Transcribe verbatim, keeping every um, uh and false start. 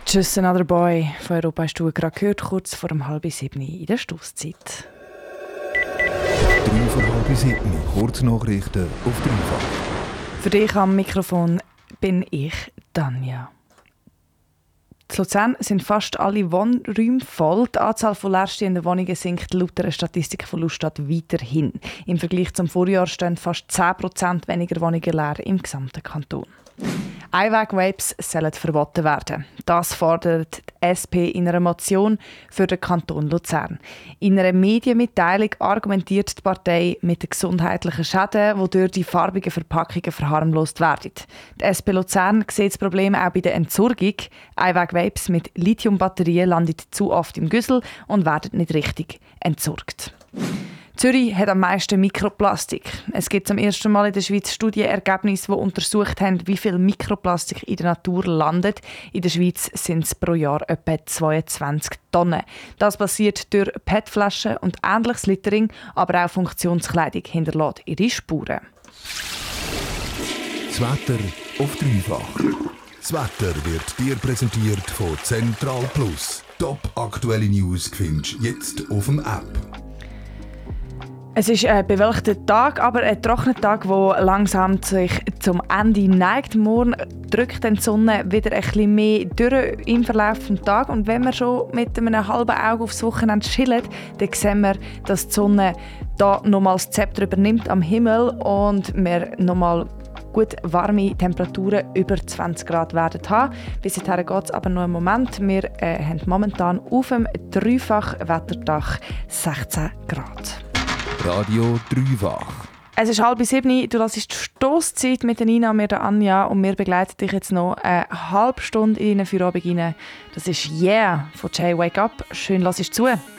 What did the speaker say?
Just Another Boy von Europa hast du gerade gehört, kurz vor dem halb sieben in der Stosszeit. Drei vor halb sieben, Kurznachrichten auf Dreifach. Für dich am Mikrofon bin ich Tanja. In Luzern sind fast alle Wohnräume voll. Die Anzahl von leerstehenden Wohnungen sinkt laut einer Statistik von Lustat weiterhin. Im Vergleich zum Vorjahr stehen fast zehn Prozent weniger Wohnungen leer im gesamten Kanton. Einweg-Vapes sollen verboten werden. Das fordert die S P in einer Motion für den Kanton Luzern. In einer Medienmitteilung argumentiert die Partei mit den gesundheitlichen Schäden, die durch die farbigen Verpackungen verharmlost werden. Die S P Luzern sieht das Problem auch bei der Entsorgung. Einweg-Vapes mit Lithiumbatterien landen zu oft im Güssel und werden nicht richtig entsorgt. Zürich hat am meisten Mikroplastik. Es gibt zum ersten Mal in der Schweiz Studienergebnisse, die untersucht haben, wie viel Mikroplastik in der Natur landet. In der Schweiz sind es pro Jahr etwa zweiundzwanzig Tonnen. Das passiert durch P E T-Flaschen und ähnliches Littering, aber auch Funktionskleidung hinterlässt ihre Spuren. Das Wetter auf Dreifach. Das Wetter wird dir präsentiert von Central Plus. Top aktuelle News findest du jetzt auf dem App. Es ist ein bewölkter Tag, aber ein trockener Tag, der langsam sich zum Ende neigt. Morgen drückt die Sonne wieder ein bisschen mehr durch im Verlauf des Tages. Und wenn wir schon mit einem halben Auge aufs Wochenende chillen, dann sehen wir, dass die Sonne da nochmals das Zepter übernimmt am Himmel und wir nochmal gut warme Temperaturen über zwanzig Grad werden haben. Bis dahin geht es aber noch einen Moment. Wir äh, haben momentan auf dem Dreifach-Wetterdach sechzehn Grad. Radio Dreifach. Es ist halb sieben, du hörst die Stosszeit mit der Nina und mir, der Anja, und wir begleiten dich jetzt noch eine halbe Stunde in den Feierabend rein. Das ist «Yeah» von Jay Wake Up. Schön, lass es zu.